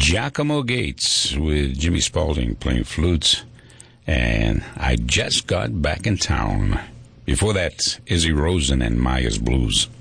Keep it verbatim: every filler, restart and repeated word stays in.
Giacomo Gates with Jimmy Spaulding playing flutes. And I Just Got Back in Town. Before that, Izzy Rosen and Maya's Blues.